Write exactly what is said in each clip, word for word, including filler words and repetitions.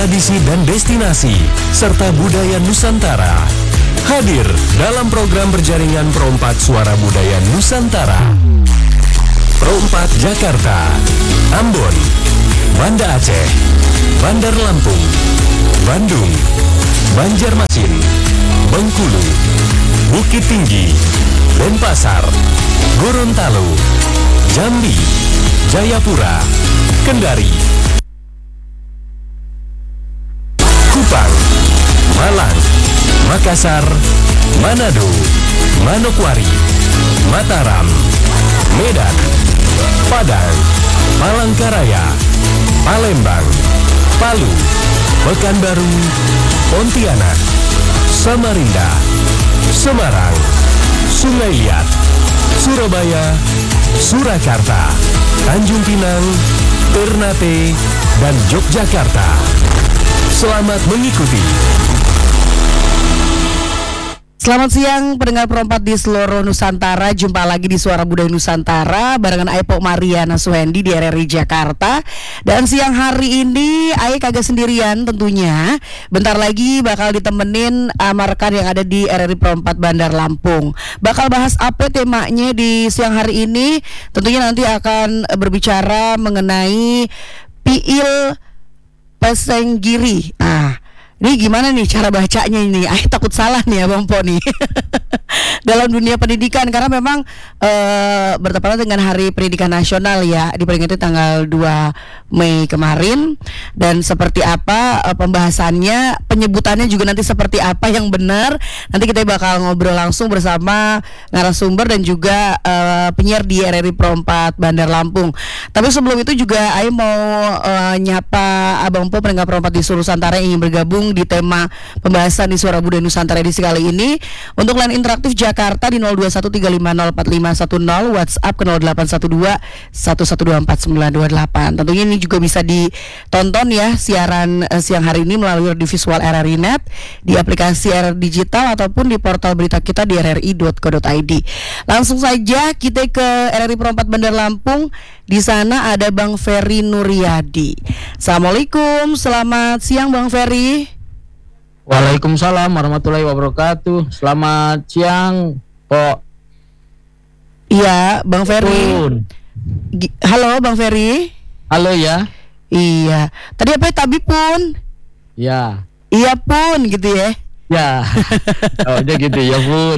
tradisi dan destinasi, serta budaya Nusantara. Hadir dalam program berjaringan Perompak Suara Budaya Nusantara. Perompak Jakarta, Ambon, Banda Aceh, Bandar Lampung, Bandung, Banjarmasin, Bengkulu, Bukit Tinggi, Denpasar, Gorontalo, Jambi, Jayapura, Kendari, Kupang, Malang, Makassar, Manado, Manokwari, Mataram, Medan, Padang, Palangkaraya, Palembang, Palu, Pekanbaru, Pontianak, Samarinda, Semarang, Sungai Liat, Surabaya, Surakarta, Tanjung Pinang, Ternate, dan Yogyakarta. Selamat mengikuti. Selamat siang pendengar Perompak di seluruh Nusantara. Jumpa lagi di Suara Budaya Nusantara barengan Aipok Mariana Suhendi di R R I Jakarta. Dan siang hari ini Ai kagak sendirian tentunya. Bentar lagi bakal ditemenin sama rekan yang ada di R R I Perompak Bandar Lampung. Bakal bahas apa temanya di siang hari ini? Tentunya nanti akan berbicara mengenai Piil Pesenggiri. Ah, ini gimana nih cara bacanya ini? Ah, takut salah nih ya Bang Po nih. Dalam dunia pendidikan, karena memang e, bertepatan dengan Hari Pendidikan Nasional ya, diperingati tanggal dua Mei kemarin. Dan seperti apa e, pembahasannya, penyebutannya juga nanti seperti apa yang benar, nanti kita bakal ngobrol langsung bersama narasumber dan juga e, penyiar di R R I Perompak Bandar Lampung. Tapi sebelum itu juga Ai mau e, nyapa Abang Po pendengar Perompak di seluruh Nusantara yang ingin bergabung di tema pembahasan di Suara Budaya Nusantara edisi kali ini. Untuk line interaktif Jakarta di nol dua satu tiga lima nol empat lima satu nol, WhatsApp ke nol delapan satu dua satu satu dua empat sembilan dua delapan. Tentunya ini juga bisa ditonton ya siaran uh, siang hari ini melalui di visual R R I Net, di aplikasi R R I Digital ataupun di portal berita kita di r r i dot co dot i d. Langsung saja kita ke R R I Perompak Bandar Lampung. Di sana ada Bang Ferry Nuryadi. Assalamualaikum, selamat siang Bang Ferry. Waalaikumsalam warahmatullahi wabarakatuh. Selamat siang, Po. Iya, Bang Ferry. G- Halo, Bang Ferry. Halo ya. Iya. Tadi apa ya, Tabi Pun? Ya. Iya Pun, gitu ya. Ya. Oh, dia gitu ya, Pun.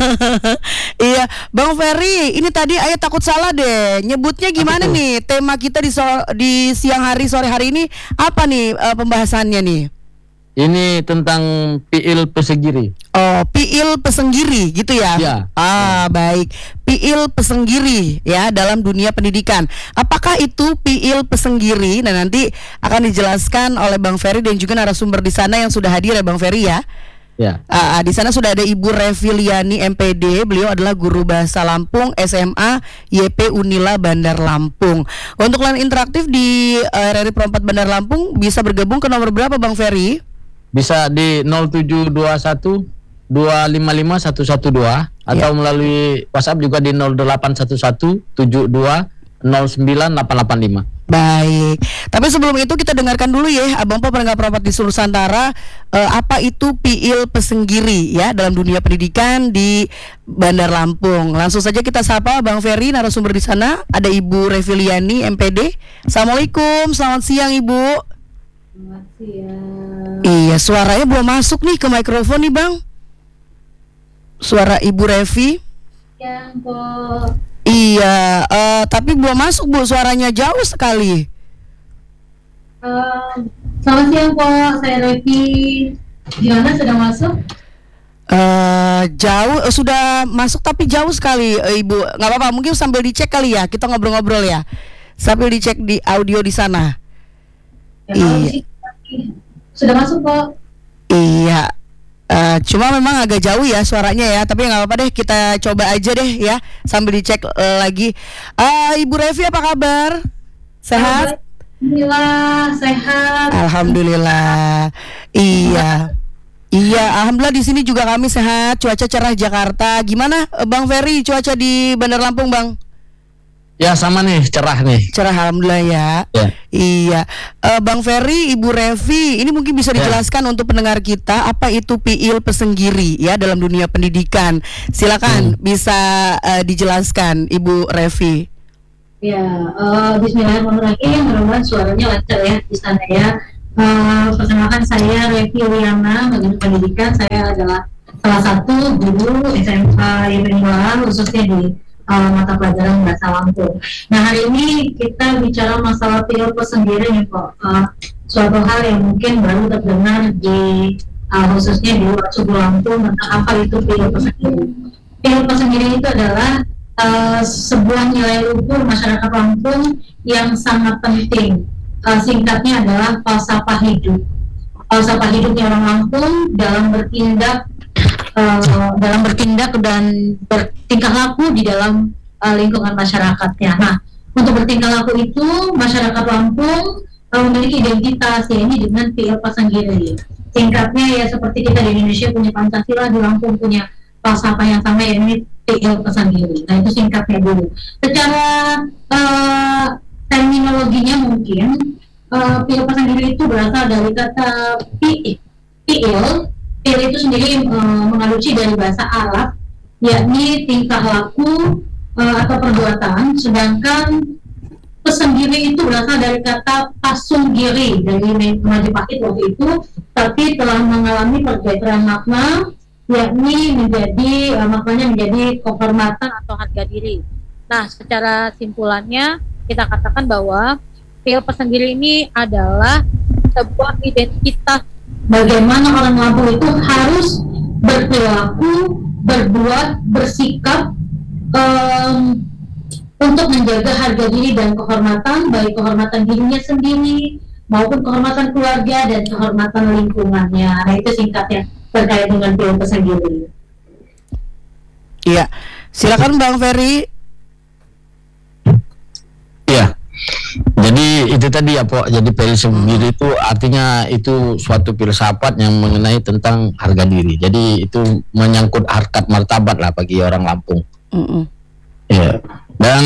Iya, Bang Ferry. Ini tadi Ayah takut salah deh. Nyebutnya gimana nih? Tema kita di so- di siang hari sore hari ini apa nih uh, pembahasannya nih? Ini tentang Piil Pesenggiri. Oh, Piil Pesenggiri gitu ya? Ya. Ah, ya. Baik. Piil Pesenggiri ya dalam dunia pendidikan. Apakah itu Piil Pesenggiri? Nah, nanti akan dijelaskan oleh Bang Ferry dan juga narasumber di sana yang sudah hadir ya Bang Ferry ya. Ya. Ah, di sana sudah ada Ibu Reviliani M P D. Beliau adalah guru bahasa Lampung S M A Y P Unila Bandar Lampung. Untuk line interaktif di uh, R R I Perompak Bandar Lampung bisa bergabung ke nomor berapa Bang Ferry? Bisa di nol tujuh dua satu dua lima lima satu satu dua atau ya, melalui WhatsApp juga di nol delapan satu satu tujuh dua nol sembilan delapan delapan lima. Baik. Tapi sebelum itu kita dengarkan dulu ya Abang Po pendengar Perompak di seluruh Nusantara, eh, apa itu Piil Pesenggiri ya dalam dunia pendidikan di Bandar Lampung. Langsung saja kita sapa Bang Ferry narasumber di sana. Ada Ibu Reviliani M P D. Assalamualaikum, selamat siang Ibu. Selamat siang. Iya, suaranya belum masuk nih ke mikrofon nih Bang. Suara Ibu Revi. Siang, Po. Iya, uh, tapi belum masuk Bu, suaranya jauh sekali. Uh, selamat siang, Po. Saya Revi. Gimana, sudah masuk? Uh, jauh, uh, sudah masuk tapi jauh sekali uh, Ibu. Gak apa-apa, mungkin sambil dicek kali ya. Kita ngobrol-ngobrol ya. Sambil dicek di audio di sana. Ya, iya. Sudah masuk kok. Iya. Uh, cuma memang agak jauh ya suaranya ya. Tapi nggak apa-apa deh, kita coba aja deh ya sambil dicek uh, lagi. Uh, Ibu Revi apa kabar? Sehat? Alhamdulillah sehat. Alhamdulillah. Iya. Iya, alhamdulillah di sini juga kami sehat. Cuaca cerah Jakarta. Gimana Bang Ferry cuaca di Bandar Lampung Bang? Ya sama nih, cerah nih. Cerah, alhamdulillah ya. Ya. Iya, Eh, Bang Ferry, Ibu Revi, ini mungkin bisa Ya. dijelaskan untuk pendengar kita apa itu P I L Pesenggiri ya dalam dunia pendidikan. Silakan bisa eh, dijelaskan, Ibu Revi. Ya, eh, Bismillahirrahmanirrahim. Mudah-mudahan suaranya lancar ya di sana ya. Eh, perkenalkan saya Revi Liana, bagian pendidikan. Saya adalah salah satu guru S M A Yunani, khususnya di uh, mata pelajaran bahasa Lampung. Nah, hari ini kita bicara masalah P I L Pesenggiri nih kok. Uh, suatu hal yang mungkin baru terdengar di uh, khususnya di luar suku Lampung tentang apa itu P I L Pesenggiri. P I L Pesenggiri itu adalah uh, sebuah nilai luhur masyarakat Lampung yang sangat penting. Uh, singkatnya adalah falsafah hidup. Falsafah hidupnya orang Lampung dalam bertindak uh, dalam bertindak dan bertingkah laku di dalam uh, lingkungan masyarakatnya. Nah, untuk bertingkah laku itu masyarakat Lampung uh, memiliki identitas, ya ini dengan P I L Pesenggiri. Singkatnya ya seperti kita di Indonesia punya Pancasila, di Lampung punya falsafah yang sama, ya ini P I L Pesenggiri. Nah, itu singkatnya dulu. Secara uh, terminologinya mungkin uh, P I L Pesenggiri itu berasal dari kata P I L. P I L itu sendiri uh, mengalusi dari bahasa Arab, yakni tingkah laku uh, atau perbuatan, sedangkan pesenggiri itu berasal dari kata pasunggiri dari Majapahit waktu itu, tapi telah mengalami pergeseran makna, yakni menjadi uh, maknanya menjadi kehormatan atau harga diri. Nah, secara simpulannya kita katakan bahwa P I L Pesenggiri ini adalah sebuah identitas bagaimana orang Lampung itu harus berperilaku, berbuat, bersikap um, untuk menjaga harga diri dan kehormatan, baik kehormatan dirinya sendiri maupun kehormatan keluarga dan kehormatan lingkungannya. Nah, itu singkatnya terkait dengan P I L Pesenggiri. Iya, silakan Bang Ferry. Iya. Jadi itu tadi ya Pok. Jadi P I L Pesenggiri itu artinya itu suatu filsafat yang mengenai tentang harga diri. Jadi itu menyangkut harkat martabat lah bagi orang Lampung. Mm-mm. Iya. Dan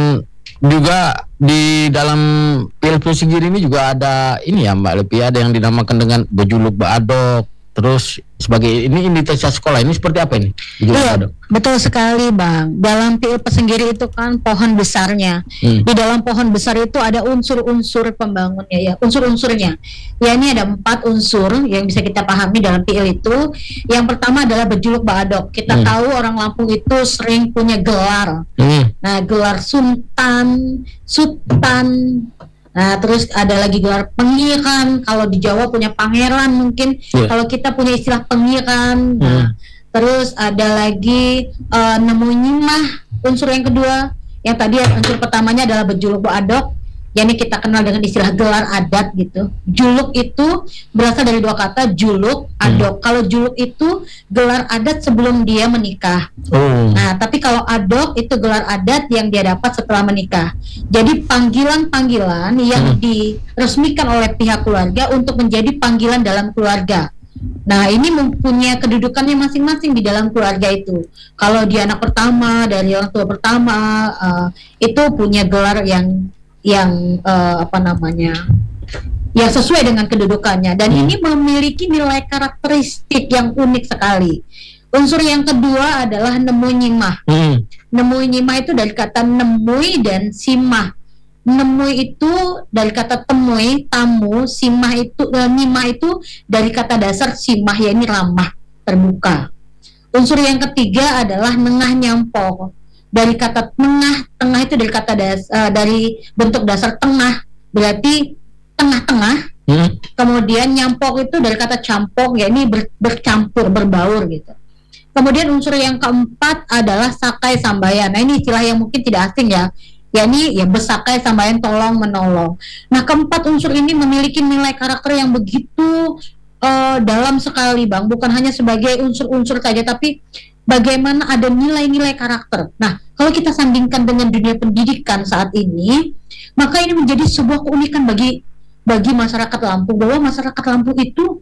juga di dalam P I L Pesenggiri ini juga ada ini ya Mbak Lepi, ada yang dinamakan dengan bejuluk Baadok. Terus sebagai ini identitas sekolah ini seperti apa ini? Bejuluk Iya, Baadok. betul sekali Bang. Dalam P I L Pesenggiri itu kan pohon besarnya. Hmm. Di dalam pohon besar itu ada unsur-unsur pembangunnya ya, unsur-unsurnya. Ya ini ada empat unsur yang bisa kita pahami dalam P I L itu. Yang pertama adalah bejuluk Baadok. Kita Hmm. tahu orang Lampung itu sering punya gelar. Hmm. Nah, gelar Sultan, Sultan. Nah, terus ada lagi gelar pengiran. Kalau di Jawa punya pangeran mungkin. Yeah. Kalau kita punya istilah pengiran. Nah, Hmm. terus ada lagi uh, nemu nyimah, unsur yang kedua. Yang tadi unsur pertamanya adalah bejuluk Baadok, yakni kita kenal dengan istilah gelar adat gitu. Juluk itu berasal dari dua kata, juluk, adok. Kalau juluk itu gelar adat sebelum dia menikah. Oh. Nah, tapi kalau adok itu gelar adat yang dia dapat setelah menikah. Jadi panggilan-panggilan yang Hmm. diresmikan oleh pihak keluarga untuk menjadi panggilan dalam keluarga. Nah, ini mempunyai kedudukannya masing-masing di dalam keluarga itu. Kalau dia anak pertama dari orang tua pertama, uh, itu punya gelar yang yang uh, apa namanya, yang sesuai dengan kedudukannya. Dan Hmm. ini memiliki nilai karakteristik yang unik sekali. Unsur yang kedua adalah nemu nyimah. Hmm. Nemu nyimah itu dari kata nemui dan simah. Nemui itu dari kata temui, tamu. Simah itu, eh, nyimah itu dari kata dasar simah, ya ini ramah, terbuka. Unsur yang ketiga adalah nengah nyampong. Dari kata tengah, tengah itu dari kata das, eh, dari bentuk dasar tengah, berarti tengah-tengah. Hmm. Kemudian nyampok itu dari kata campok, ya ini ber, bercampur, berbaur gitu. Kemudian unsur yang keempat adalah sakai sambayan. Nah, ini istilah yang mungkin tidak asing ya. Ya ini ya besakai sambayan, tolong menolong. Nah, keempat unsur ini memiliki nilai karakter yang begitu uh, dalam sekali Bang. Bukan hanya sebagai unsur-unsur saja, tapi bagaimana ada nilai-nilai karakter. Nah, kalau kita sandingkan dengan dunia pendidikan saat ini, maka ini menjadi sebuah keunikan bagi bagi masyarakat Lampung, bahwa masyarakat Lampung itu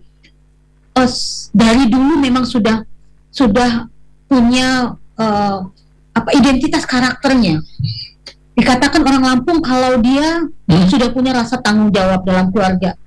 uh, dari dulu memang sudah sudah punya uh, apa identitas karakternya. Dikatakan orang Lampung kalau dia hmm. sudah punya rasa tanggung jawab dalam keluarga.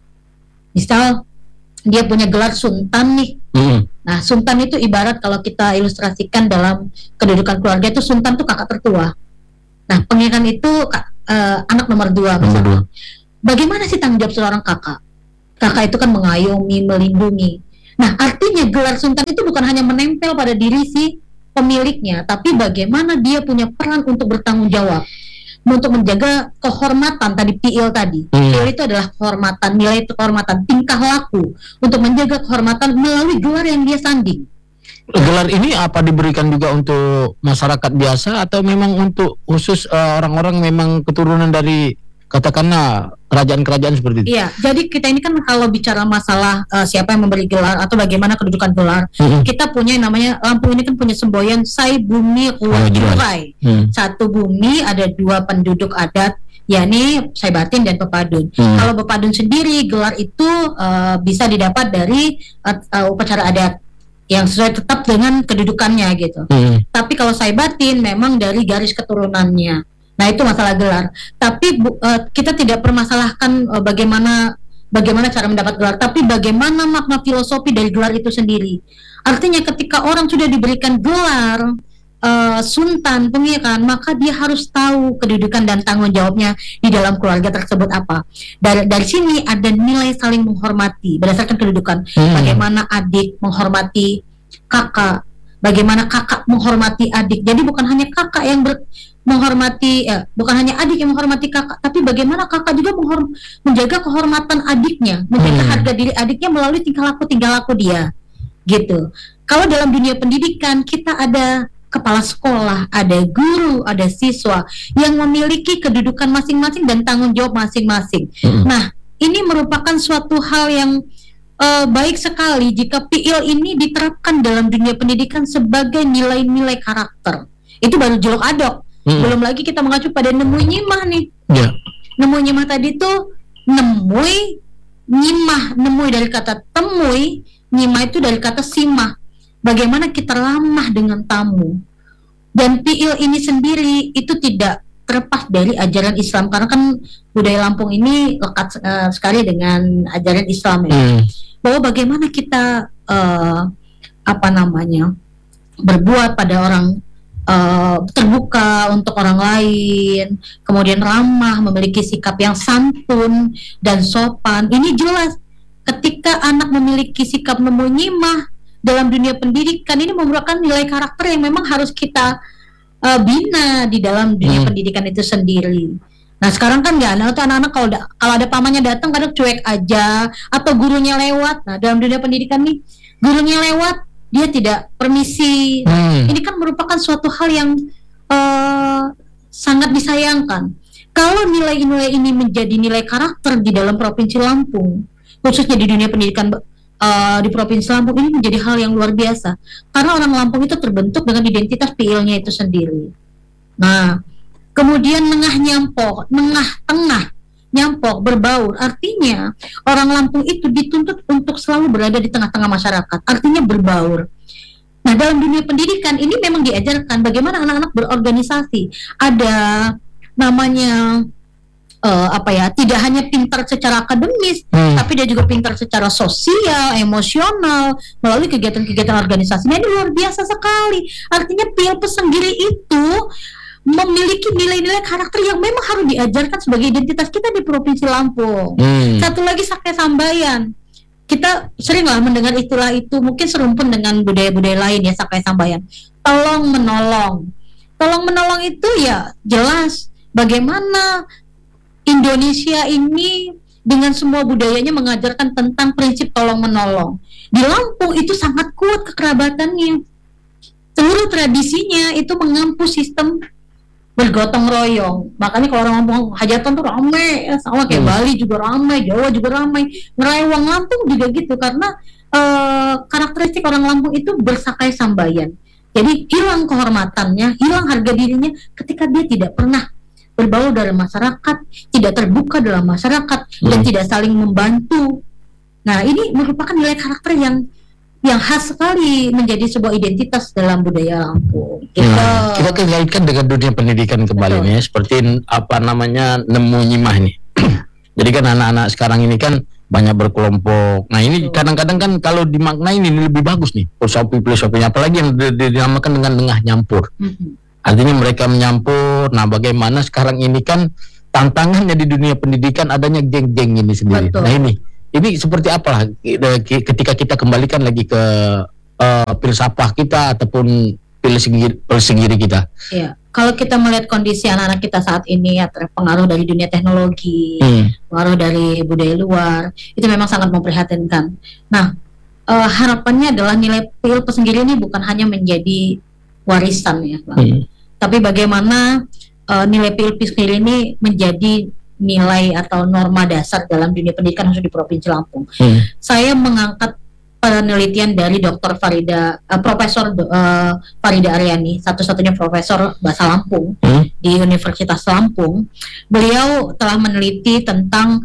Misal dia punya gelar sultan nih. Hmm. Nah, sultan itu ibarat kalau kita ilustrasikan dalam kedudukan keluarga itu sultan itu kakak tertua. Nah, pangeran itu uh, anak nomor dua misalnya. Bagaimana sih tanggung jawab seorang kakak? Kakak itu kan mengayomi, melindungi. Nah, artinya gelar sultan itu bukan hanya menempel pada diri si pemiliknya, tapi bagaimana dia punya peran untuk bertanggung jawab, untuk menjaga kehormatan tadi P I L tadi. Hmm. P I L itu adalah kehormatan, nilai kehormatan, tingkah laku untuk menjaga kehormatan melalui gelar yang dia sanding. Gelar ini apa diberikan juga untuk masyarakat biasa atau memang untuk khusus uh, orang-orang memang keturunan dari katakanlah kerajaan-kerajaan seperti itu? Iya, jadi kita ini kan kalau bicara masalah uh, siapa yang memberi gelar atau bagaimana kedudukan gelar, mm-hmm. kita punya yang namanya Lampung ini kan punya semboyan Sai Bumi Ruwajurai. Oh, hmm. Satu bumi ada dua penduduk adat, yakni Sai Batin dan Pepadun. Hmm. Kalau Pepadun sendiri gelar itu uh, bisa didapat dari uh, uh, upacara adat yang sesuai tetap dengan kedudukannya gitu. Hmm. Tapi kalau Sai Batin memang dari garis keturunannya. Nah, itu masalah gelar. Tapi bu, uh, kita tidak permasalahkan uh, bagaimana bagaimana cara mendapat gelar, tapi bagaimana makna filosofi dari gelar itu sendiri. Artinya ketika orang sudah diberikan gelar uh, sultan, pengiran, maka dia harus tahu kedudukan dan tanggung jawabnya di dalam keluarga tersebut apa. Dari dari sini ada nilai saling menghormati berdasarkan kedudukan. Hmm. Bagaimana adik menghormati kakak, bagaimana kakak menghormati adik. Jadi bukan hanya kakak yang ber menghormati, ya, bukan hanya adik yang menghormati kakak, tapi bagaimana kakak juga menghorm- menjaga kehormatan adiknya, menjaga hmm. harga diri adiknya melalui tingkah laku tingkah laku dia, gitu. Kalau dalam dunia pendidikan kita ada kepala sekolah, ada guru, ada siswa yang memiliki kedudukan masing-masing dan tanggung jawab masing-masing. Hmm. Nah, ini merupakan suatu hal yang uh, baik sekali jika P I L ini diterapkan dalam dunia pendidikan sebagai nilai-nilai karakter. Itu baru jolok adok. Hmm. Belum lagi kita mengacu pada nemui nyimah nih. Yeah. Nemui nyimah tadi tuh nemui nyimah, nemui dari kata temui, nyimah itu dari kata simah. Bagaimana kita ramah dengan tamu. Dan P I L ini sendiri itu tidak terlepas dari ajaran Islam, karena kan budaya Lampung ini lekat uh, sekali dengan ajaran Islam ya. Hmm. Bahwa bagaimana kita uh, apa namanya berbuat pada orang Uh, terbuka untuk orang lain, kemudian ramah, memiliki sikap yang santun dan sopan. Ini jelas ketika anak memiliki sikap nemu nyimah dalam dunia pendidikan, ini merupakan nilai karakter yang memang harus kita uh, bina di dalam dunia hmm. pendidikan itu sendiri. Nah, sekarang kan nggak ada tuh anak-anak kalau da- kalau ada pamannya datang kadang cuek aja atau gurunya lewat. Nah, dalam dunia pendidikan nih gurunya lewat dia tidak permisi. Hmm. Ini kan merupakan suatu hal yang uh, sangat disayangkan. Kalau nilai-nilai ini menjadi nilai karakter di dalam Provinsi Lampung, khususnya di dunia pendidikan uh, di Provinsi Lampung, ini menjadi hal yang luar biasa. Karena orang Lampung itu terbentuk dengan identitas P I L-nya itu sendiri. Nah, kemudian nengah nyampok, nengah tengah nyampok, berbaur, artinya orang Lampung itu dituntut untuk selalu berada di tengah-tengah masyarakat, artinya berbaur. Nah, dalam dunia pendidikan ini memang diajarkan bagaimana anak-anak berorganisasi. Ada namanya uh, apa ya, tidak hanya pintar secara akademis, hmm. tapi dia juga pintar secara sosial, emosional, melalui kegiatan-kegiatan organisasinya. Ini luar biasa sekali. Artinya P I L sendiri itu memiliki nilai-nilai karakter yang memang harus diajarkan sebagai identitas kita di Provinsi Lampung. Hmm. Satu lagi Sakai Sambayan. Kita seringlah mendengar istilah itu, mungkin serumpun dengan budaya-budaya lain ya, Sakai Sambayan. Tolong menolong. Tolong menolong itu ya jelas bagaimana Indonesia ini dengan semua budayanya mengajarkan tentang prinsip tolong menolong. Di Lampung itu sangat kuat kekerabatannya. Seluruh tradisinya itu mengampu sistem bergotong royong. Makanya kalau orang ngomong hajatan tuh ramai, ya, sama kayak hmm. Bali juga ramai, Jawa juga ramai, Ngerawang Lampung juga gitu, karena uh, karakteristik orang Lampung itu bersakai sambayan. Jadi hilang kehormatannya, hilang harga dirinya ketika dia tidak pernah berbaur dalam masyarakat, tidak terbuka dalam masyarakat, hmm. dan tidak saling membantu. Nah, ini merupakan nilai karakter yang yang khas sekali menjadi sebuah identitas dalam budaya Lampung. Gitu. Nah, kita kaitkan dengan dunia pendidikan kembali nih, seperti apa namanya nemu nyimah nih. Jadi kan anak-anak sekarang ini kan banyak berkelompok. Nah ini Betul. kadang-kadang kan kalau dimaknai ini lebih bagus nih filosofi-filosofinya, apalagi yang di- di- dinamakan dengan tengah nyampur. Mhm. Artinya mereka menyampur. Nah bagaimana sekarang ini kan tantangannya di dunia pendidikan adanya geng-geng ini sendiri. Betul. Nah ini ini seperti apalah ketika kita kembalikan lagi ke uh, filsafah kita ataupun filsafat sendiri kita. Ya, kalau kita melihat kondisi anak-anak kita saat ini ya terpengaruh dari dunia teknologi, Hmm. pengaruh dari budaya luar, itu memang sangat memprihatinkan. Nah, eh, harapannya adalah nilai P I L P sendiri ini bukan hanya menjadi warisan ya, Bang. Hmm. Tapi bagaimana eh, nilai P I L P sendiri ini menjadi nilai atau norma dasar dalam dunia pendidikan khusus di Provinsi Lampung. Hmm. Saya mengangkat penelitian dari Doktor Farida, uh, Profesor uh, Farida Aryani, satu-satunya Profesor Bahasa Lampung Hmm. di Universitas Lampung. Beliau telah meneliti tentang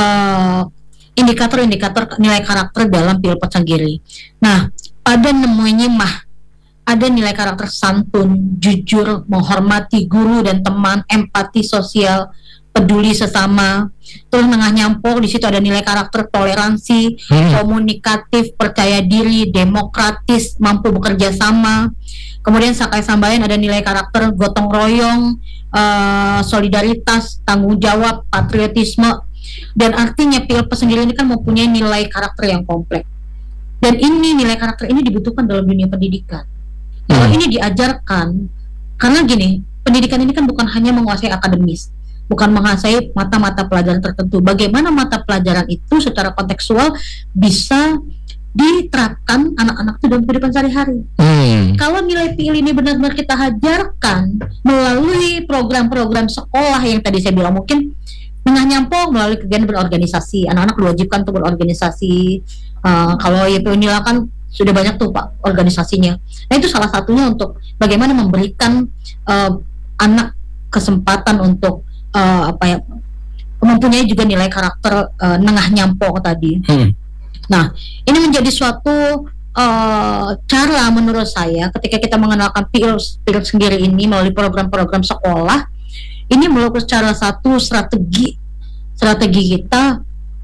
uh, indikator-indikator nilai karakter dalam P I L P sendiri. Nah, pada nemunya mah ada nilai karakter santun, jujur, menghormati guru dan teman, empati sosial, peduli sesama. Terus tengah nyampur di situ ada nilai karakter toleransi, Hmm. komunikatif, percaya diri, demokratis, mampu bekerja sama. Kemudian Sakai Sambayan ada nilai karakter gotong royong, eh, solidaritas, tanggung jawab, patriotisme. Dan artinya P I L P sendiri ini kan mempunyai nilai karakter yang kompleks. Dan ini nilai karakter ini dibutuhkan dalam dunia pendidikan. Kalau Hmm. ini diajarkan, karena gini, pendidikan ini kan bukan hanya menguasai akademis, bukan menguasai mata-mata pelajaran tertentu. Bagaimana mata pelajaran itu secara kontekstual bisa diterapkan anak-anak itu dalam kehidupan sehari-hari. Hmm. Kalau nilai P I L ini benar-benar kita ajarkan melalui program-program sekolah yang tadi saya bilang, mungkin tengah nyampung melalui kegiatan berorganisasi, anak-anak diwajibkan untuk berorganisasi. Uh, kalau Y P U Unila kan sudah banyak tuh Pak organisasinya. Nah itu salah satunya untuk bagaimana memberikan uh, anak kesempatan untuk uh, apa ya, mempunyai juga nilai karakter uh, nengah nyampok tadi. Hmm. Nah ini menjadi suatu uh, cara menurut saya ketika kita mengenalkan P I L P I L sendiri ini melalui program-program sekolah, ini merupakan salah satu strategi strategi kita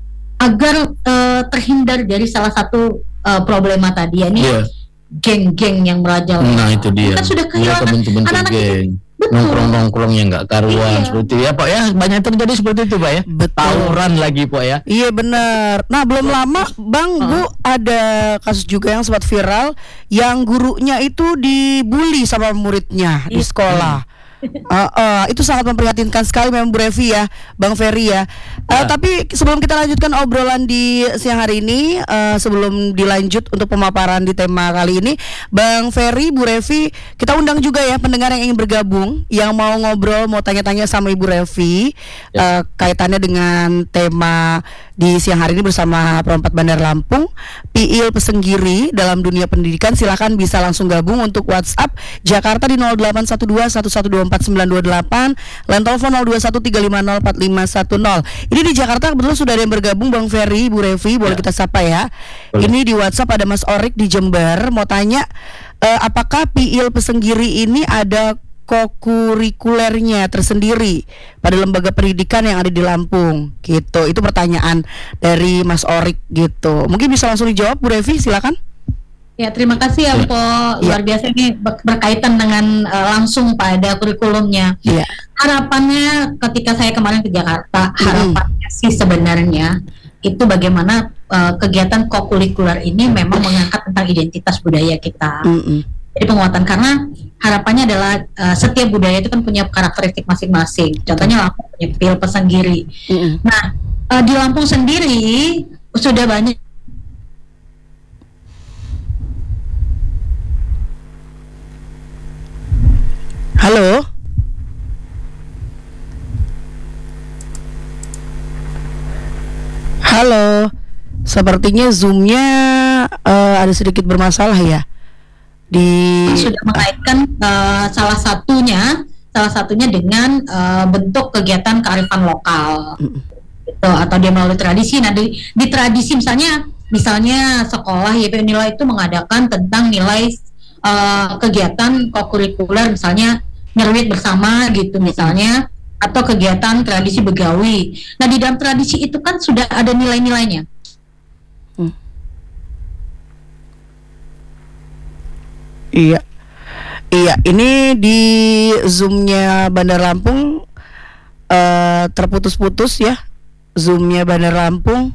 agar uh, terhindar dari salah satu uh, problema tadi, ya ini Iya. geng-geng yang merajalela. Nah itu dia. Kan sudah Iya, kehilangan bentuk-bentuk anak-anak itu. geng. Betul. Nongkrong-nongkrong yang nggak karuan Iya. seperti itu ya Pak ya, banyak terjadi seperti itu Pak ya. Betul. Tawuran lagi Pak ya. Iya benar. Nah belum lama Bang Bu ada kasus juga yang sempat viral yang gurunya itu dibully sama muridnya di sekolah. Uh, uh, itu sangat memprihatinkan sekali memang Bu Revi ya, Bang Ferry ya. Uh, Ya. Tapi sebelum kita lanjutkan obrolan di siang hari ini, uh, sebelum dilanjut untuk pemaparan di tema kali ini, Bang Ferry, Bu Revi, kita undang juga ya pendengar yang ingin bergabung, yang mau ngobrol, mau tanya-tanya sama Ibu Revi uh, kaitannya dengan tema di siang hari ini bersama Perempat Bandar Lampung, P I L Pesenggiri dalam dunia pendidikan. Silakan bisa langsung gabung untuk WhatsApp Jakarta di nol delapan satu dua satu satu dua empat sembilan dua delapan, line telepon nol dua satu tiga lima nol empat lima satu nol. Ini di Jakarta kebetulan sudah ada yang bergabung, Bang Ferry, Bu Revi, boleh Ya. kita sapa ya. Boleh. Ini di WhatsApp ada Mas Orik di Jember, mau tanya eh, apakah P I L Pesenggiri ini ada kokurikulernya tersendiri pada lembaga pendidikan yang ada di Lampung gitu. Itu pertanyaan dari Mas Orik gitu. Mungkin bisa langsung dijawab Bu Revi, silakan. Ya, terima kasih ya, Ya. Po. Luar biasa ini ber- berkaitan dengan uh, langsung pada kurikulumnya. Iya. Harapannya ketika saya kemarin ke Jakarta, harapannya sih sebenarnya itu bagaimana uh, kegiatan kokurikuler ini memang mengangkat tentang identitas budaya kita. Mm-mm. Jadi penguatan, karena harapannya adalah uh, setiap budaya itu kan punya karakteristik masing-masing. Contohnya Lampung punya P I L Pesenggiri. Mm-mm. Nah, uh, di Lampung sendiri sudah banyak Halo. Halo. Sepertinya Zoom-nya eh, ada sedikit bermasalah ya. Di sudah mengaitkan uh, salah satunya salah satunya dengan uh, bentuk kegiatan kearifan lokal gitu, atau dia melalui tradisi. Nah di, di tradisi misalnya misalnya sekolah Y P Unila itu mengadakan tentang nilai uh, kegiatan kokurikuler, misalnya nyerwit bersama gitu misalnya, atau kegiatan tradisi begawi. Nah di dalam tradisi itu kan sudah ada nilai-nilainya. Hmm. Iya, iya. Ini di Zoom-nya Bandar Lampung uh, terputus-putus ya, Zoom-nya Bandar Lampung.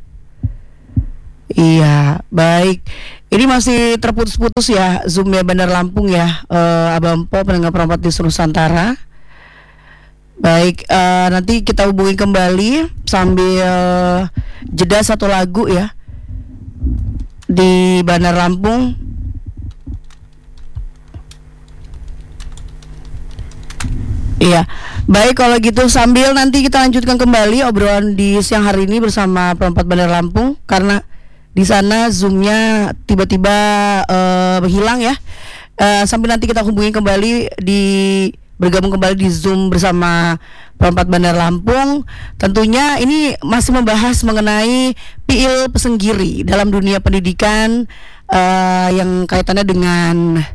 Iya, baik. Ini masih terputus-putus ya, Zoom-nya Bandar Lampung ya, uh, Abang Po, pendengar perempat di Nusantara. Baik, uh, nanti kita hubungi kembali sambil uh, jeda satu lagu ya di Bandar Lampung. Iya, baik kalau gitu sambil nanti kita lanjutkan kembali obrolan di siang hari ini bersama perempat Bandar Lampung, karena di sana Zoom-nya tiba-tiba uh, hilang ya. Uh, sambil nanti kita hubungi kembali di bergabung kembali di Zoom bersama perempat Bandar Lampung. Tentunya ini masih membahas mengenai P I L Pesenggiri dalam dunia pendidikan uh, yang kaitannya dengan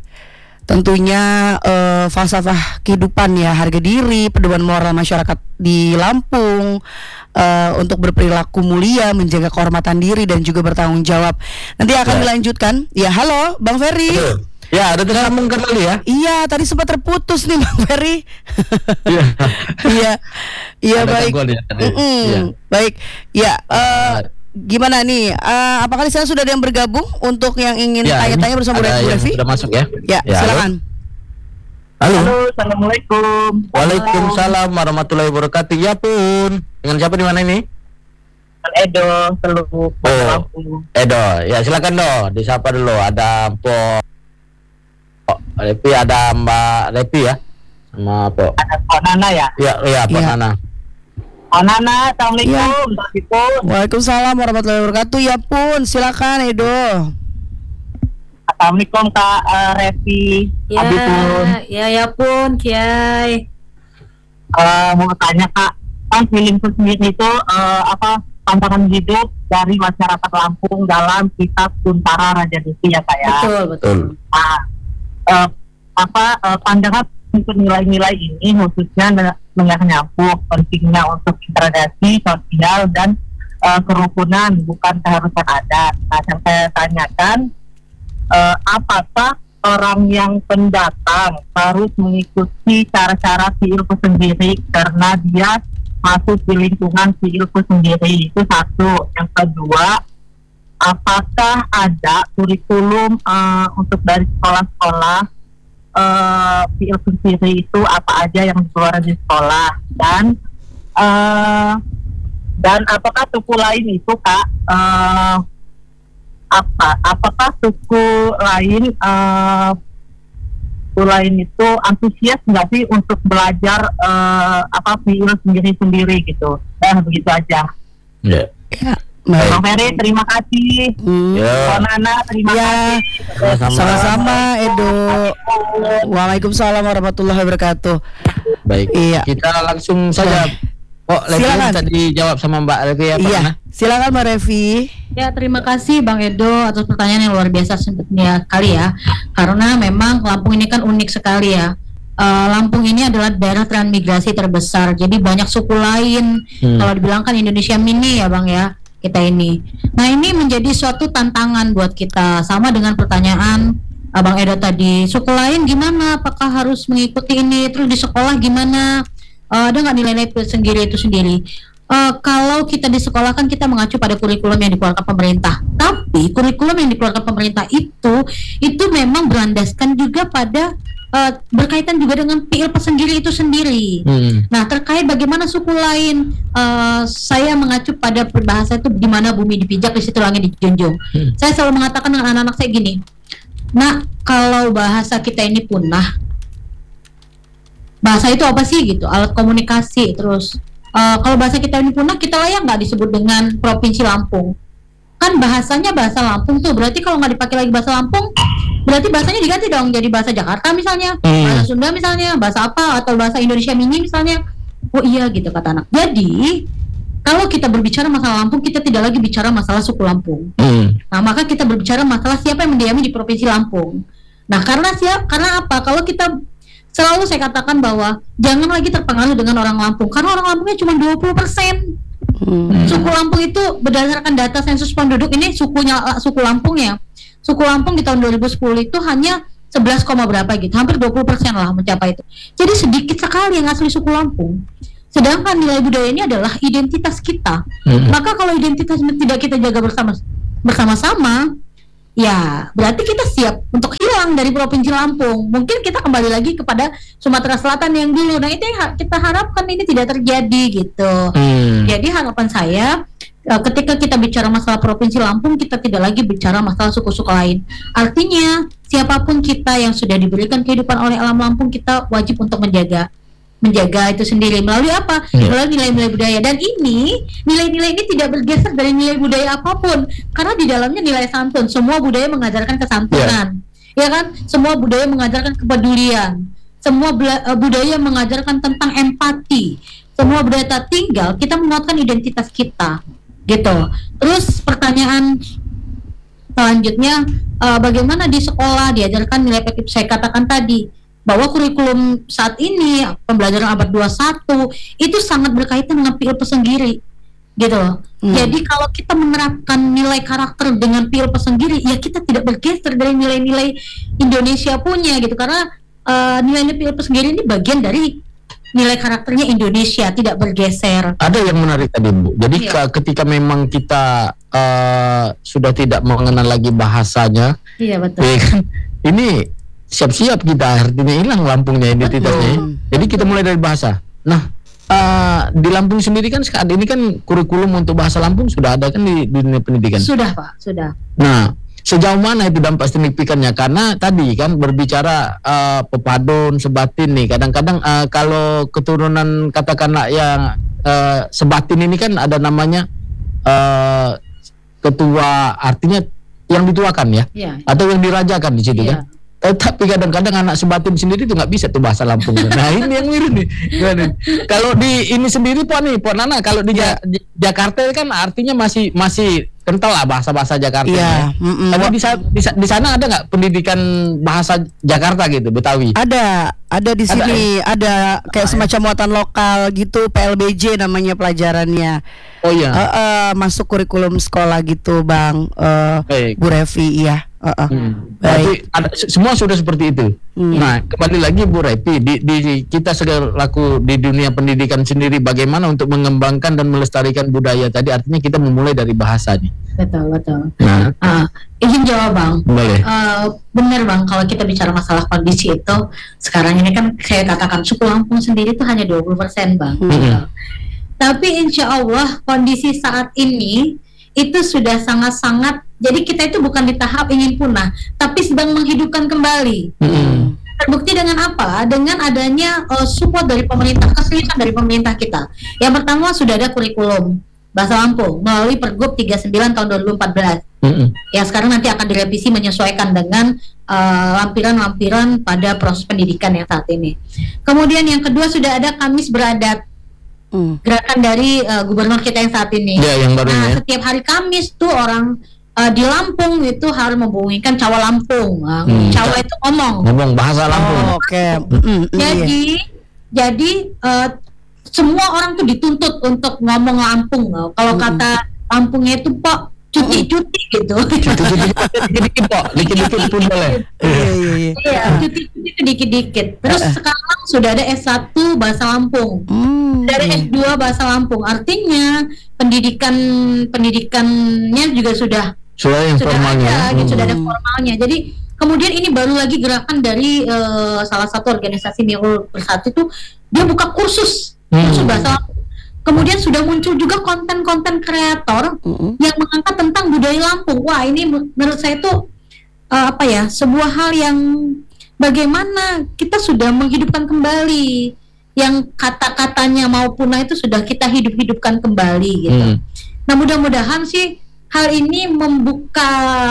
tentunya uh, falsafah kehidupan ya, harga diri, pedoman moral masyarakat di Lampung, uh, untuk berperilaku mulia, menjaga kehormatan diri dan juga bertanggung jawab. Nanti akan Ya. dilanjutkan. Ya, halo Bang Ferry. Betul. Ya, ada tersambung kembali ya. Iya, tadi sempat terputus nih Bang Ferry. Iya. Iya, iya Ada baik. gangguan ya tadi. Mm-mm. Iya. Baik. Ya, eh, gimana nih? Eh, apakah di sana sudah ada yang bergabung untuk yang ingin Ya, tanya-tanya ini bersama Bu ada yang Revi? sudah masuk ya. Ya, Ya, silakan. Halo. Halo, assalamualaikum. Waalaikumsalam warahmatullahi wabarakatuh. Ya pun. Dengan siapa di mana ini? Kan Edo, Teluk Bandar Lampung. Edo. Ya silakan Do. Disapa dulu. Ada Po Repi, ada Mbak Repi ya. Sama Po. Ada Pak Nana ya. Ya, ya Pak Iya. Nana. Pak Nana, assalamualaikum. Itu Waalaikumsalam warahmatullahi wabarakatuh. Ya pun, silakan Edo. assalamualaikum Kak uh, Revi. Ya, Abi pun. ya, ya pun, Kiai. Uh, mau tanya Kak, kan feeling sendiri itu uh, apa pandangan hidup dari masyarakat Lampung dalam kitab Kuntara Raja Desi ya Kak ya. Betul, betul. Nah, uh, apa uh, pandangan untuk nilai-nilai ini khususnya menyangkut pentingnya untuk integrasi sosial dan uh, kerukunan, bukan keharusan adat. Nah, yang saya tanyakan, uh, apakah orang yang pendatang harus mengikuti cara-cara Silku sendiri karena dia masuk di lingkungan Silku sendiri? Itu satu. Yang kedua, apakah ada kurikulum uh, untuk dari sekolah-sekolah uh, P I L sendiri itu apa aja yang keluar di sekolah, dan uh, dan apakah suku lain itu Kak uh, apa apakah suku lain uh, suku lain itu antusias nggak sih untuk belajar uh, apa P I L sendiri-sendiri gitu? Nah, begitu aja. Ya. Ya, baik. Bang Ferry, terima kasih. Hmm. Ya. Pak Nana, terima Ya, kasih. sama-sama Edo. Waalaikumsalam warahmatullahi wabarakatuh. Baik. Iya. Kita langsung saja. Oh, Levi Silakan. bisa dijawab sama Mbak Levi ya, Pak Iya, Nana? silakan Mbak Revi. Ya, terima kasih Bang Edo atas pertanyaan yang luar biasa sebetulnya kali ya. Karena memang Lampung ini kan unik sekali ya. Uh, Lampung ini adalah daerah transmigrasi terbesar. Jadi banyak suku lain. Hmm. Kalau dibilang kan Indonesia mini ya Bang ya, kita ini. Nah, ini menjadi suatu tantangan buat kita. Sama dengan pertanyaan Abang Edo tadi. Suku lain gimana? Apakah harus mengikuti ini? Terus di sekolah gimana? Uh, ada nggak nilai-nilai sendiri itu sendiri? Uh, kalau kita di sekolah kan kita mengacu pada kurikulum yang dikeluarkan pemerintah. Tapi kurikulum yang dikeluarkan pemerintah itu itu memang berlandaskan juga pada uh, berkaitan juga dengan P I L Pesenggiri itu sendiri. Hmm. Nah, terkait bagaimana suku lain, uh, saya mengacu pada peribahasa itu di mana bumi dipijak di situ langit dijunjung. Hmm. Saya selalu mengatakan dengan anak-anak saya gini, nah kalau bahasa kita ini punah, bahasa itu apa sih gitu, alat komunikasi. Terus uh, kalau bahasa kita ini punah, kita layak nggak disebut dengan Provinsi Lampung? Kan bahasanya bahasa Lampung tuh, berarti kalau nggak dipakai lagi bahasa Lampung, berarti bahasanya diganti dong jadi bahasa Jakarta misalnya, Hmm. bahasa Sunda misalnya, bahasa apa, atau bahasa Indonesia mini misalnya. Oh iya gitu kata anak. Jadi Kalau kita berbicara masalah Lampung, kita tidak lagi bicara masalah suku Lampung. Hmm. Nah, maka kita berbicara masalah siapa yang mendiami di Provinsi Lampung. Nah, karena siap, karena apa? Kalau kita selalu saya katakan bahwa jangan lagi terpengaruh dengan orang Lampung, karena orang Lampungnya cuma dua puluh persen. Hmm. Suku Lampung itu berdasarkan data sensus penduduk, ini sukunya suku Lampung ya. Suku Lampung di tahun dua ribu sepuluh itu hanya sebelas, berapa gitu, hampir dua puluh persen lah mencapai itu. Jadi sedikit sekali yang asli suku Lampung. Sedangkan nilai budaya ini adalah identitas kita. Hmm. Maka kalau identitas ini tidak kita jaga bersama bersama-sama, ya berarti kita siap untuk hilang dari Provinsi Lampung. Mungkin kita kembali lagi kepada Sumatera Selatan yang dulu. Nah, itu yang kita harapkan ini tidak terjadi gitu. Hmm. Jadi harapan saya, ketika kita bicara masalah Provinsi Lampung, kita tidak lagi bicara masalah suku-suku lain. Artinya siapapun kita yang sudah diberikan kehidupan oleh alam Lampung, kita wajib untuk menjaga menjaga itu sendiri melalui apa? Yeah. Melalui nilai-nilai budaya. Dan ini nilai-nilai ini tidak bergeser dari nilai budaya apapun, karena di dalamnya nilai santun. Semua budaya mengajarkan kesantunan, yeah. ya kan? Semua budaya mengajarkan kepedulian. Semua bela- budaya mengajarkan tentang empati. Semua budaya tak tinggal kita menguatkan identitas kita. Gitu. Terus pertanyaan selanjutnya, uh, bagaimana di sekolah diajarkan nilai etik? Saya katakan tadi bahwa kurikulum saat ini pembelajaran abad dua puluh satu itu sangat berkaitan dengan P I L Pesenggiri, gitu loh. Hmm. Jadi kalau kita menerapkan nilai karakter dengan P I L Pesenggiri, ya kita tidak bergeser dari nilai-nilai Indonesia punya, gitu. Karena uh, nilai-nilai P I L Pesenggiri ini bagian dari nilai karakternya Indonesia, tidak bergeser. Ada yang menarik tadi, Bu. Jadi Iya. ke- ketika memang kita uh, sudah tidak mengenal lagi bahasanya, Iya betul. ya kan, ini siap-siap kita artinya hilang Lampungnya, identitasnya. Betul. Jadi kita mulai dari bahasa. Nah, uh, di Lampung sendiri kan saat ini kan kurikulum untuk bahasa Lampung sudah ada kan di, di dunia pendidikan. Sudah Pak, sudah. Nah, sejauh mana itu dampak signifikannya? Karena tadi kan berbicara uh, pepadun, sebatin nih. Kadang-kadang uh, kalau keturunan katakanlah yang uh, sebatin ini kan ada namanya uh, ketua, artinya yang dituakan ya, Iya. atau yang dirajakan di situ Iya. kan. Eh, tapi kadang-kadang anak sebatin sendiri tuh nggak bisa tuh bahasa Lampung. Nah ini yang miris nih. Gimana nih? Kalau di ini sendiri Pak nih, Pak Nana, kalau di Ja- J- Jakarta kan artinya masih masih kental lah bahasa-bahasa Jakarta. Iya, ya. mm-mm. Tapi di, sa- di, sa- di sana ada nggak pendidikan bahasa Jakarta gitu, Betawi? Ada, ada di Ada, sini, ada kayak ya? semacam muatan lokal gitu, P L B J namanya pelajarannya. Oh iya. Eh, eh, masuk kurikulum sekolah gitu, Bang. Eh, Baik. Bu Revi, iya. Eh, eh. Hmm. Baik. Berarti ada, se- semua sudah seperti itu. Hmm. Nah, kembali lagi Bu Revi, di, di kita selaku di dunia pendidikan sendiri, bagaimana untuk mengembangkan dan melestarikan budaya tadi? Artinya kita memulai dari bahasa nih. Betul, betul. Nah, Ah, izin jawab Bang. boleh. Eh, benar Bang, kalau kita bicara masalah kondisi itu sekarang ini kan saya katakan suku Lampung sendiri itu hanya dua puluh persen Bang. Hmm. Tapi insya Allah kondisi saat ini itu sudah sangat-sangat, jadi kita itu bukan di tahap ingin punah, tapi sedang menghidupkan kembali. Hmm. Terbukti dengan apa? Dengan adanya uh, support dari pemerintah, keseriusan dari pemerintah kita. Yang pertama sudah ada kurikulum Bahasa Lampung melalui Pergub tiga puluh sembilan tahun dua ribu empat belas. Hmm. Ya sekarang nanti akan direvisi menyesuaikan dengan uh, lampiran-lampiran pada proses pendidikan yang saat ini. Kemudian yang kedua sudah ada Kamis Beradat, Hmm. gerakan dari uh, gubernur kita yang saat ini. Ya, yang baru Nah, ini ya. setiap hari Kamis tuh orang uh, di Lampung itu harus membunyikan cawa Lampung. Nah, Hmm. cawa itu ngomong. Ngomong bahasa Oh, Lampung. oke. Mm-mm, iya. Jadi, jadi uh, semua orang tuh dituntut untuk ngomong Lampung. Nah, kalau Hmm. kata Lampungnya itu Pak cuti-cuti gitu. Dikit-dikit kok, dikit-dikit pun boleh. Iya, iya, iya. Iya, cuti-cuti itu dikit-dikit. Terus sekarang sudah ada S satu Bahasa Lampung. Hmm. Dari S dua Bahasa Lampung. Artinya pendidikan pendidikannya juga sudah Sudah yang sudah formalnya. ada, gitu, sudah ada Hmm. formalnya. Jadi kemudian ini baru lagi gerakan dari eh, salah satu organisasi Miul Bersatu itu dia buka kursus kursus Hmm. bahasa Lampung. Kemudian sudah muncul juga konten-konten kreator Mm-mm. yang mengangkat tentang budaya Lampung. Wah, ini menurut saya itu eh, apa ya, sebuah hal yang bagaimana kita sudah menghidupkan kembali yang kata-katanya mau punah itu sudah kita hidup-hidupkan kembali gitu. Hmm. Nah, mudah-mudahan sih hal ini membuka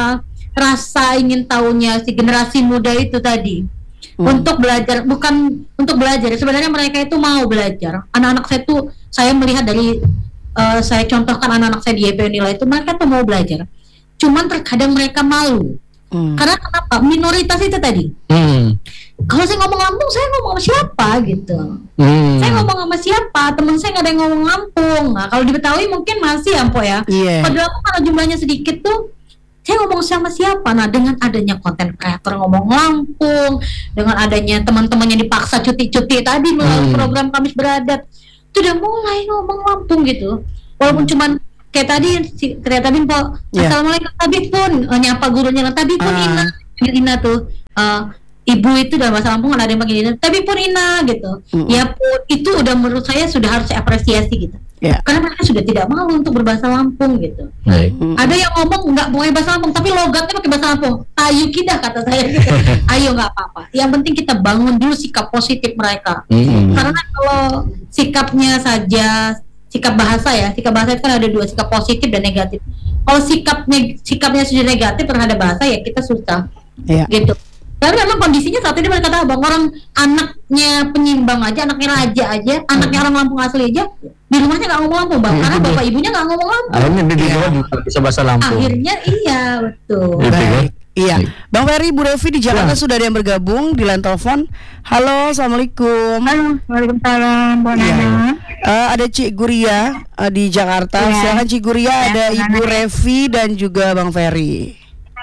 rasa ingin tahunya si generasi muda itu tadi Hmm. untuk belajar, bukan untuk belajar. Sebenarnya mereka itu mau belajar. Anak-anak saya tuh saya melihat dari uh, saya contohkan anak-anak saya di Y P Unila itu, mereka tuh mau belajar, cuman terkadang mereka malu. Hmm. Karena kenapa? Minoritas itu tadi. Hmm. Kalau saya ngomong Lampung, saya ngomong sama siapa gitu. Hmm. Saya ngomong sama siapa? Teman saya nggak ada yang ngomong Lampung. Nah, kalau di Betawi mungkin masih ya, Po ya. Yeah. Kalau di Lampung karena jumlahnya sedikit tuh, saya ngomong sama siapa? Nah, dengan adanya konten kreator ngomong Lampung, dengan adanya teman-teman yang dipaksa cuti-cuti tadi melalui hmm. program Kamis Beradat, itu udah mulai ngomong Lampung gitu. Walaupun hmm. cuman kayak tadi, si, kayak tadi Po, yeah. Assalamualaikum Tabib pun, uh, nyapa gurunya Tabib pun uh. Ina, Ina tuh, uh, ibu itu dalam bahasa Lampung ada yang panggil Ina, Tabib pun Ina gitu. Mm. Ya pun itu udah menurut saya sudah harus saya apresiasi gitu. Yeah. Karena mereka sudah tidak malu untuk berbahasa Lampung gitu. Mm. Ada yang ngomong nggak boleh bahasa Lampung, tapi logatnya pakai bahasa Lampung. Tayu kita kata saya gitu. Ayo nggak apa-apa. Yang penting kita bangun dulu sikap positif mereka. Mm. Karena kalau sikapnya saja sikap bahasa ya, sikap bahasa itu kan ada dua, sikap positif dan negatif. Kalau sikap neg- sikapnya sudah negatif terhadap bahasa ya kita susah, yeah. gitu. Karena memang kondisinya saat ini mereka tahu bang, orang anaknya penyimbang aja, anaknya raja aja, hmm. anaknya orang Lampung asli aja, di rumahnya nggak ngomong Lampung bang, hmm. karena bapak ibunya nggak ngomong Lampung. Akhirnya di luar juga bisa bahasa Lampung. Akhirnya iya betul. Baik. Iya, Bang Ferry, Bu Revi di Jakarta ya. Sudah ada yang bergabung di line telepon. Halo, assalamualaikum. Halo, waalaikumsalam, Bu Nana. Ya. Uh, ada Cik Guria uh, di Jakarta. Ya. Silakan Cik Guria, ya, ada Bu Ibu Nana. Revi dan juga Bang Ferry.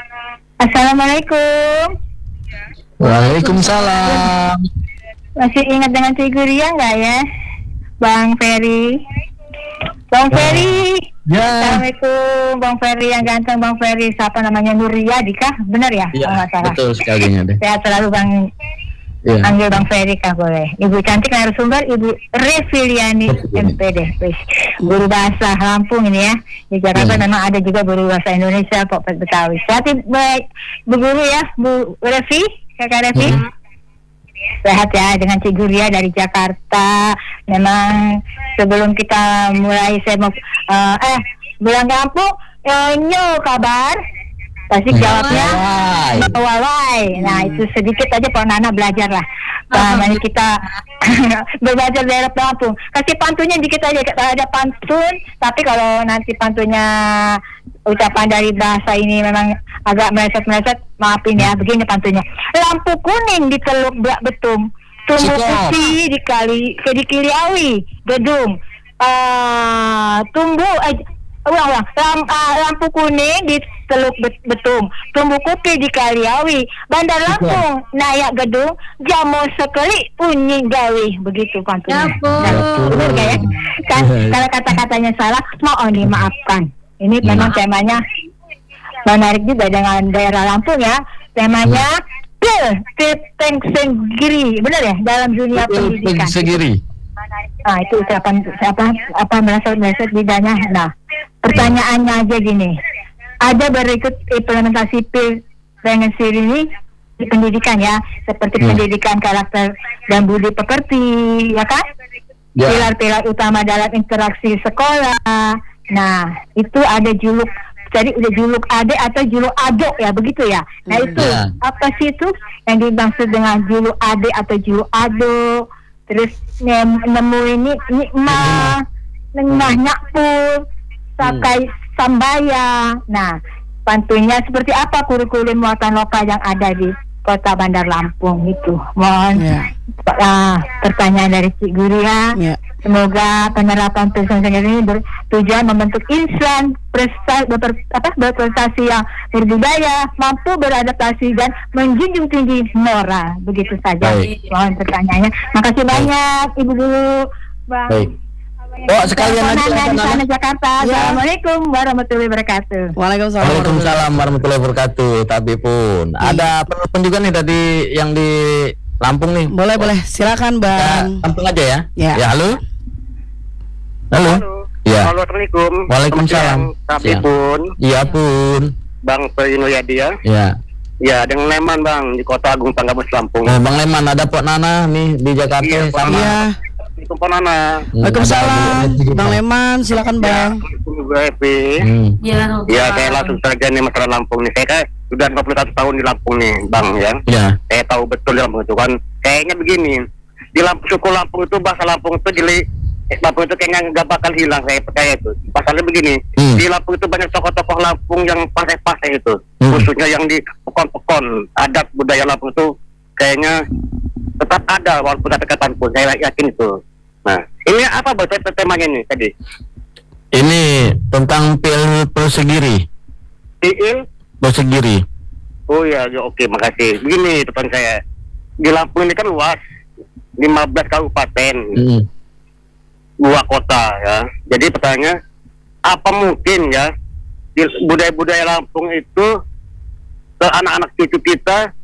Assalamualaikum. Waalaikumsalam. Masih ingat dengan Cik Guria nggak ya, Bang Ferry? Bang Ferry. Ya. Assalamualaikum Bang Ferry yang ganteng, Bang Ferry. Siapa namanya, Nuriyadi kah? Benar ya? Iya, oh, salah. Betul sekali deh. Sehat selalu Bang. Ya. Panggil Bang Ferry kah boleh. Ibu cantik narasumber Ibu Reviliani M P D, guru bahasa Lampung ini ya. Di Jakarta ya. Memang ada juga guru bahasa Indonesia kok Betawi. Sehat baik Bu Guru ya, Bu Revi, Kakak Revi. Ya. Sehat ya dengan Cik Guria dari Jakarta. Memang sebelum kita mulai saya mau uh, eh bilang kampung eh, nyo kabar pasti jawabnya wawai. Nah itu sedikit aja Pak Nana belajar lah. Namanya kita belajar daerah Lampung. Kasih pantunnya dikit aja, ada pantun. Tapi kalau nanti pantunnya ucapan dari bahasa ini memang agak meleset-meleset, maafin ya. Begini pantunnya. Lampu kuning di Teluk Blak Betung, tumbuh putih di kali di Kiliawi gedung. Uh, tumbuh eh, ulang ulang Lam, uh, lampu kuning di Teluk Betung, tumbuh putih di Kaliawi, Bandar Lampung nayak gedung, jamu sekali bunyi gawi. Begitu pantunnya. Benar gak ya? Kan kalau kata-katanya salah mohon dimaafkan. Ini memang temanya menarik juga dengan daerah Lampung ya. Temanya Pil Teng Segiri, benar ya, dalam dunia pendidikan. Segiri. Nah itu ucapan apa apa merasa-merasa bidanya. Nah pertanyaannya aja gini, ada berikut implementasi Pil Teng Segiri di pendidikan ya, seperti hmm. pendidikan karakter dan budi pekerti, ya kan? Ya. Pilar-pilar utama dalam interaksi sekolah. Nah itu ada juluk, jadi udah juluk ade atau juluk ado ya, begitu ya. Nah itu yeah. apa sih itu yang dimaksud dengan juluk ade atau juluk ado? Terus nem, nemu ini nikmah, nengah nyakpul, sakai sambaya. Nah pantunnya seperti apa kurikulum muatan lokal yang ada di Kota Bandar Lampung itu? Mohon yeah. uh, pertanyaan dari Cik Guria. Yeah. Semoga penerapan tulisan ini bertujuan membentuk insan prestasi, ber, apa, berprestasi yang berbudaya, mampu beradaptasi dan menjunjung tinggi moral. Begitu saja. Baik. Mohon pertanyaannya. Makasih Baik. banyak Ibu Guru, Bang. Baik. Oh, sekalian lagi di sana Jakarta. Ya. Assalamualaikum warahmatullahi wabarakatuh. Waalaikumsalam. Waalaikumsalam warahmatullahi wabarakatuh. Tapi pun ya. Ada penelpon juga nih tadi yang di Lampung nih. Boleh, oh. boleh. Silakan, Bang. Ya, Lampung aja ya. Ya, ya halo. Halo. Halo. Ya. Assalamualaikum. Waalaikumsalam. Tapi pun. Iya pun. Bang Ferry ya. Ya. Ya, dengan Leman Bang di Kota Agung Tanggamus Lampung. Oh, Bang Leman, ada Pak Nana nih di Jakarta. Iya, sama. Iya. Itu Pak Nana. Waalaikumsalam. Bang Leman, silakan Bang. Ya, hmm. ya, ya saya langsung saja nih masalah Lampung nih. Saya kan sudah dua puluh satu tahun di Lampung nih, Bang ya. Ya. Saya tahu betul di Lampung itu kan. Kayaknya begini, di Lampung, suku Lampung itu bahasa Lampung itu di Lampung itu kayaknya nggak bakal hilang, saya percaya itu. Pasalnya begini, Hmm. di Lampung itu banyak tokoh-tokoh Lampung yang pasai-pasai itu, Hmm. khususnya yang di pekon-pekon adat budaya Lampung itu kayaknya tetap ada walaupun sampai kapanpun, saya yakin itu. Nah, ini apa buat temanya ini tadi? Ini tentang pil Persegiri. Pil? Persegiri. Oh ya, ya oke, makasih. Begini teman saya, di Lampung ini kan luas, lima belas kabupaten, Hmm. dua kota ya. Jadi pertanyaannya, apa mungkin ya di budaya-budaya Lampung itu ke anak-anak cucu kita